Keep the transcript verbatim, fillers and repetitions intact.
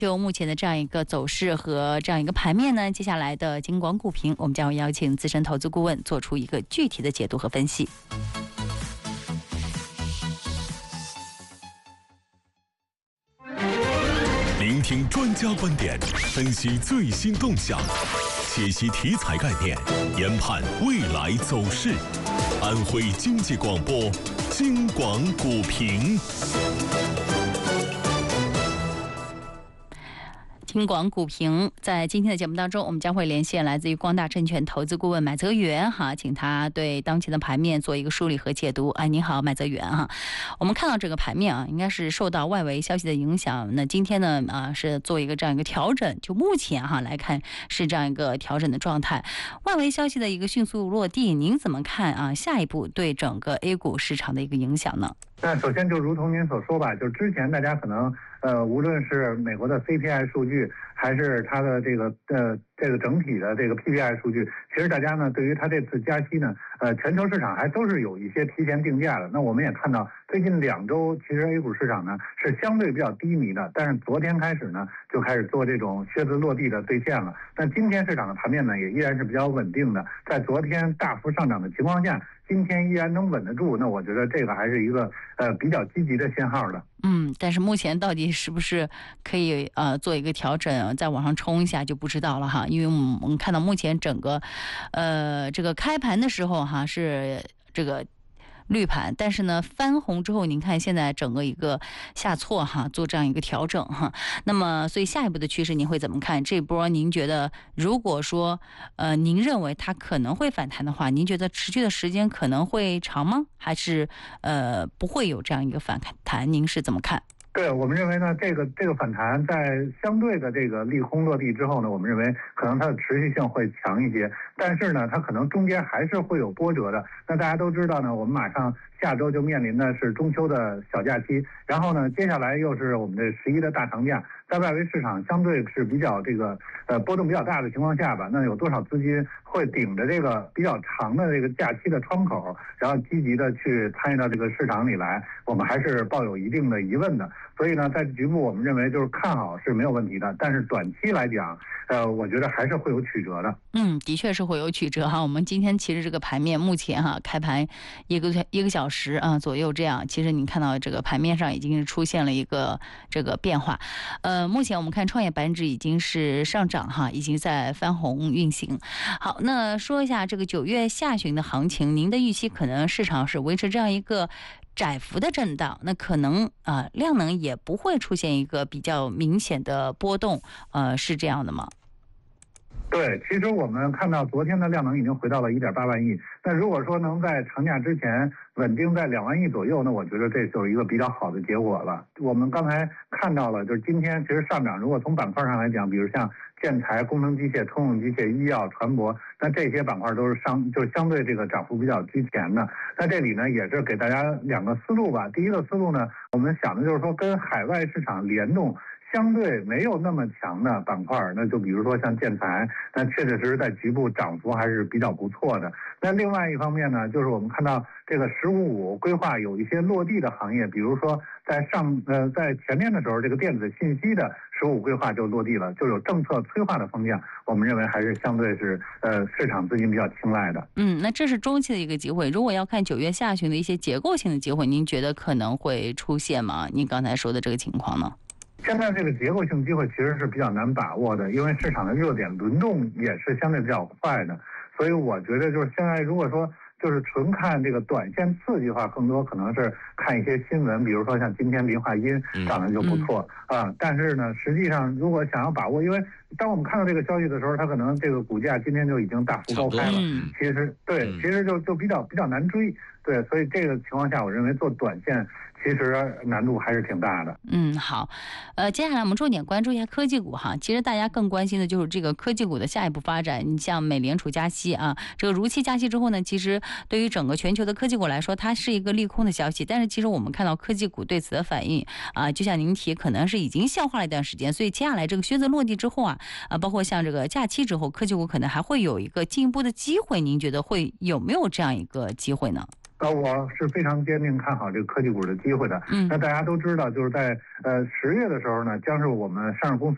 就目前的这样一个走势和这样一个盘面呢，接下来的金广股评，我们将会邀请资深投资顾问做出一个具体的解读和分析。 聆听专家观点，分析最新动向，解析题材概念，研判未来走势。安徽经济广播金广股评。 金广股评，在今天的节目当中，我们将会连线来自于光大证券投资顾问买泽元哈，请他对当前的盘面做一个梳理和解读。哎，你好，买泽元哈。我们看到这个盘面啊，应该是受到外围消息的影响。那今天呢啊是做一个这样一个调整，就目前哈来看是这样一个调整的状态。外围消息的一个迅速落地，您怎么看啊？下一步对整个 A 股市场的一个影响呢？ 那首先就如同您所说吧，就之前大家可能呃，无论是美国的 C P I 数据，还是它的这个呃这个整体的这个 P P I 数据，其实大家呢对于它这次加息呢，呃，全球市场还都是有一些提前定价的。那我们也看到最近两周，其实 A 股市场呢是相对比较低迷的，但是昨天开始呢就开始做这种靴子落地的兑现了。那今天市场的盘面呢也依然是比较稳定的，在昨天大幅上涨的情况下，今天依然能稳得住，那我觉得这个还是一个呃比较积极的信号的。 嗯，但是目前到底是不是可以呃做一个调整，再往上冲一下就不知道了哈，因为我们看到目前整个呃这个开盘的时候哈是这个绿盘，但是呢翻红之后，您看现在整个一个下挫哈，做这样一个调整哈。那么所以下一步的趋势您会怎么看？这波您觉得如果说呃您认为它可能会反弹的话，您觉得持续的时间可能会长吗？还是呃不会有这样一个反弹？您是怎么看？ 对，我们认为呢，这个这个反弹在相对的这个利空落地之后呢，我们认为可能它的持续性会强一些，但是呢，它可能中间还是会有波折的。那大家都知道呢，我们马上下周就面临的是中秋的小假期，然后呢，接下来又是我们的十一的大长假，在外围市场相对是比较这个呃波动比较大的情况下吧，那有多少资金会顶着这个比较长的这个假期的窗口，然后积极的去参与到这个市场里来，我们还是抱有一定的疑问的。所以呢，在局部我们认为就是看好是没有问题的，但是短期来讲，呃，我觉得还是会有曲折的。 嗯，的确是会有曲折哈。我们今天其实这个盘面目前哈开盘一个一个小时啊左右这样，其实你看到这个盘面上已经是出现了一个这个变化。呃，目前我们看创业板指已经是上涨哈，已经在翻红运行。好，那说一下这个九月下旬的行情，您的预期可能市场是维持这样一个窄幅的震荡，那可能啊、呃、量能也不会出现一个比较明显的波动，呃，是这样的吗？ 对，其实我们看到昨天的量能已经回到了一点八万亿。那如果说能在长假之前稳定在两万亿左右，那我觉得这就是一个比较好的结果了。我们刚才看到了，就是今天其实上涨，如果从板块上来讲，比如像建材、工程机械、通用机械、医药、船舶，那这些板块都是上就是相对这个涨幅比较居前的。那这里呢也是给大家两个思路吧。第一个思路呢，我们想的就是说跟海外市场联动。相对没有那么强的板块，那就比如说像建材，那确确实实在局部涨幅还是比较不错的。那另外一方面呢，就是我们看到这个“十五五”规划有一些落地的行业，比如说在上呃在前面的时候，这个电子信息的“十五”规划就落地了，就有政策催化的方向。我们认为还是相对是呃市场资金比较青睐的。 嗯，那这是中期的一个机会。如果要看九月下旬的一些结构性的机会，您觉得可能会出现吗？您刚才说的这个情况呢？ 现在这个结构性机会其实是比较难把握的，因为市场的热点轮动也是相对比较快的，所以我觉得就是现在如果说就是纯看这个短线刺激的话，更多可能是看一些新闻，比如说像今天磷化铟涨得就不错、嗯、啊。但是呢，实际上如果想要把握，因为当我们看到这个消息的时候，它可能这个股价今天就已经大幅高开了，其实对，其实就就比较比较难追，对，所以这个情况下，我认为做短线其实难度还是挺大的。 嗯，好，呃，接下来我们重点关注一下科技股哈。其实大家更关心的就是这个科技股的下一步发展。你像美联储加息啊，这个如期加息之后呢，其实对于整个全球的科技股来说，它是一个利空的消息。但是其实我们看到科技股对此的反应啊，就像您提，可能是已经消化了一段时间，所以接下来这个靴子落地之后啊，啊，包括像这个假期之后，科技股可能还会有一个进一步的机会。您觉得会有没有这样一个机会呢？ 呃，我是非常坚定看好这个科技股的机会的。 嗯， 那大家都知道，就是在呃十月的时候呢，将是我们上市公司